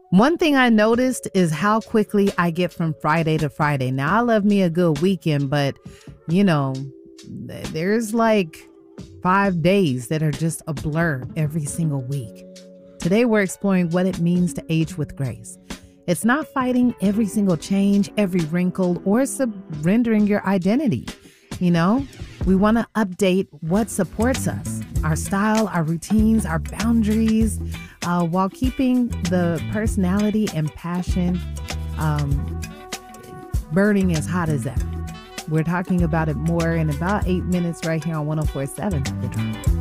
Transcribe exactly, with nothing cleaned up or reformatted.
One thing I noticed is how quickly I get from Friday to Friday. Now, I love me a good weekend, but you know, th- there's like five days that are just a blur every single week. Today, we're exploring what it means to age with grace. It's not fighting every single change, every wrinkle, or surrendering your identity. You know, we want to update what supports us, our style, our routines, our boundaries, uh, while keeping the personality and passion um, burning as hot as ever. We're talking about it more in about eight minutes right here on one oh four point seven The Drive.